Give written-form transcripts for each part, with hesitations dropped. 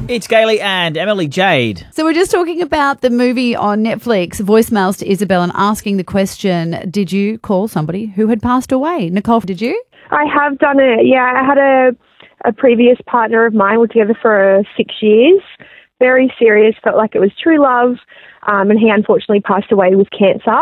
It's Gailey and Emily Jade. So we're just talking about the movie on Netflix, Voicemails to Isabel, and asking the question, did you call somebody who had passed away? Nicole, did you? I have done it, yeah. I had a previous partner of mine. We're together for 6 years. Very serious, felt like it was true love, and he unfortunately passed away with cancer.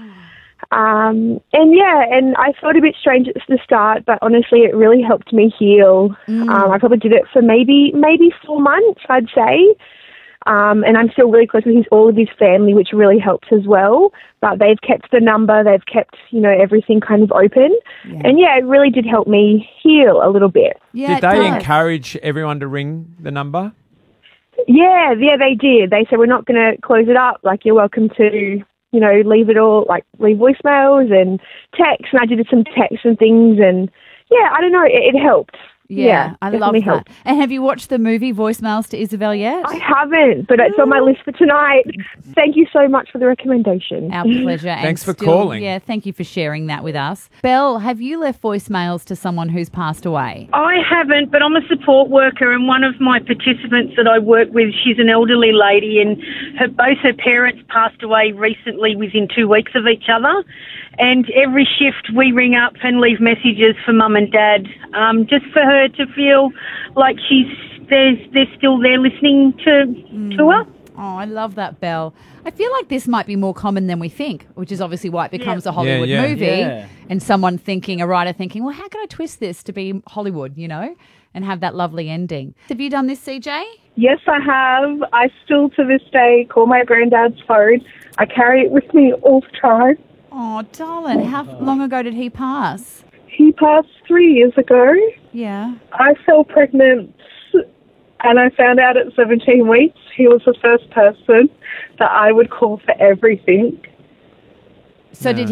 And I felt a bit strange at the start, but honestly it really helped me heal. I probably did it for maybe 4 months, I'd say. And I'm still really close with all of his family, which really helps as well. But they've kept the number, they've kept, everything kind of open. Yeah. And it really did help me heal a little bit. Yeah, did they encourage everyone to ring the number? Yeah, they did. They said, we're not going to close it up. Like, you're welcome to, leave it all, like leave voicemails and texts. And I did some texts and things. And I don't know, it helped. Yeah, I love that. Helped. And have you watched the movie Voicemails to Isabel yet? I haven't, but it's on my list for tonight. Thank you so much for the recommendation. Our pleasure. Thanks for calling. Yeah, thank you for sharing that with us. Belle, have you left voicemails to someone who's passed away? I haven't, but I'm a support worker, and one of my participants that I work with, she's an elderly lady, and both her parents passed away recently within 2 weeks of each other. And every shift we ring up and leave messages for mum and dad, just for her to feel like they're still there listening to her. Oh, I love that, Belle. I feel like this might be more common than we think, which is obviously why it becomes a Hollywood movie. Yeah. And a writer thinking, well, how can I twist this to be Hollywood, and have that lovely ending. Have you done this, CJ? Yes, I have. I still to this day call my granddad's phone. I carry it with me all the time. Oh, darling, how long ago did he pass? He passed 3 years ago. Yeah. I fell pregnant and I found out at 17 weeks. He was the first person that I would call for everything. So did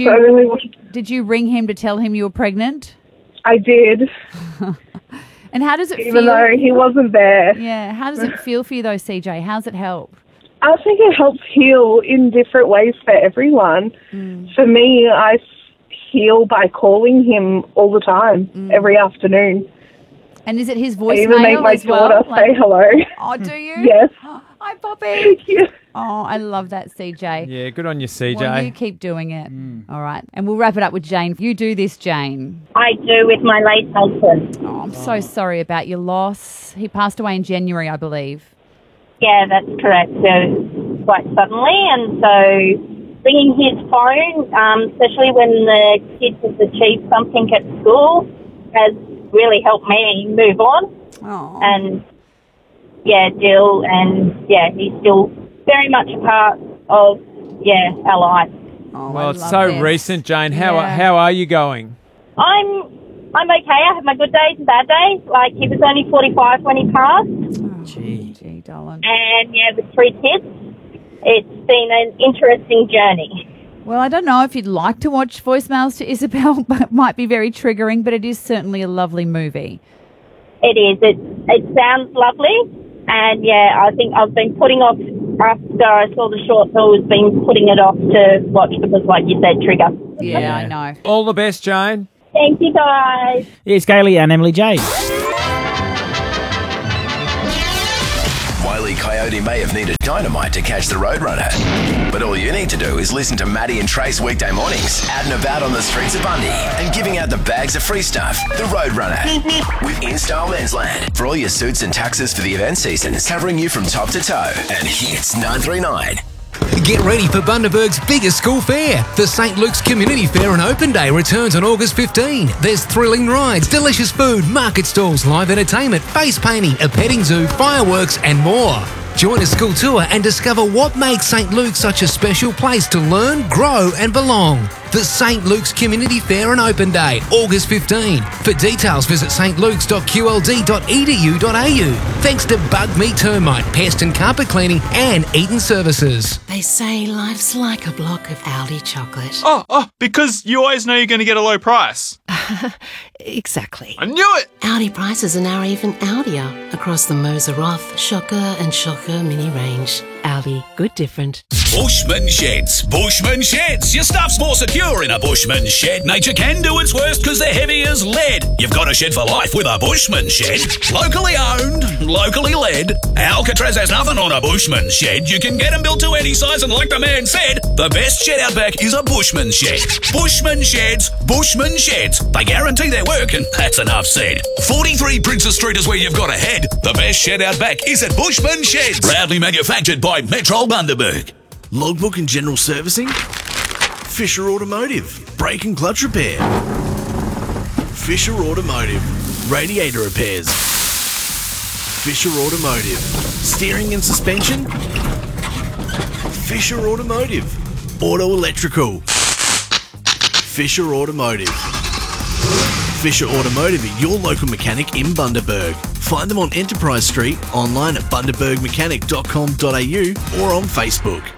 you ring him to tell him you were pregnant? I did. And how does it feel? Even though he wasn't there. Yeah. How does it feel for you though, CJ? How's it help? I think it helps heal in different ways for everyone. For me, I heal by calling him all the time, every afternoon. And is it his voicemail? I even make my daughter say hello. Oh, do you? Yes. Hi, Poppy. Yeah. Oh, I love that, CJ. Yeah, good on you, CJ. Well, you keep doing it. All right. And we'll wrap it up with Jane. You do this, Jane. I do with my late husband. Oh, I'm so sorry about your loss. He passed away in January, I believe. Yeah, that's correct. So quite suddenly, and so ringing his phone, especially when the kids have achieved something at school, has really helped me move on. Oh. And deal, and he's still very much a part of our life. Oh, Well, it's so recent, Jane. How are you going? I'm okay. I have my good days and bad days. Like, he was only 45 when he passed. Gee, darling. And with 3 kids, it's been an interesting journey. Well, I don't know if you'd like to watch Voicemails to Isabel, but it might be very triggering, but it is certainly a lovely movie. It is. It sounds lovely, and I think I've been putting off, after I saw the short, so I've been putting it off to watch because, like you said, trigger. Yeah, I know. All the best, Jane. Thank you, guys. It's Gailey and Emily Jade. Wile E. Coyote may have needed dynamite to catch the Roadrunner, but all you need to do is listen to Maddie and Trace weekday mornings out and about on the streets of Bundy and giving out the bags of free stuff. The Roadrunner with InStyle Men's Land for all your suits and tuxes for the event season, covering you from top to toe. And hits 939. Get ready for Bundaberg's biggest school fair. The St. Luke's Community Fair and Open Day returns on August 15. There's thrilling rides, delicious food, market stalls, live entertainment, face painting, a petting zoo, fireworks and more. Join a school tour and discover what makes St. Luke's such a special place to learn, grow and belong. The St. Luke's Community Fair and Open Day, August 15. For details, visit stlukes.qld.edu.au. Thanks to Bug Me Termite, Pest and Carpet Cleaning and Eaton Services. They say life's like a block of Aldi chocolate. Oh, because you always know you're going to get a low price. Exactly. I knew it! Aldi prices are now even Aldier across the Moser Roth, Shocker and Shocker mini range. Aldi, good different. Bushman Sheds. Bushman Sheds. Your stuff's more secure in a Bushman shed. Nature can do its worst because they're heavy as lead. You've got a shed for life with a Bushman Shed. Locally owned, and locally led. Alcatraz has nothing on a Bushman Shed. You can get them built to any size, and like the man said, the best shed out back is a Bushman Shed. Bushman Sheds, Bushman Sheds. They guarantee their work, and that's enough said. 43 Princess Street is where you've got to head. The best shed out back is at Bushman Sheds. Proudly manufactured by Metro Bundaberg. Logbook and general servicing? Fisher Automotive. Brake and clutch repair. Fisher Automotive. Radiator repairs. Fisher Automotive. Steering and suspension? Fisher Automotive. Auto electrical. Fisher Automotive. Fisher Automotive are your local mechanic in Bundaberg. Find them on Enterprise Street, online at bundabergmechanic.com.au or on Facebook.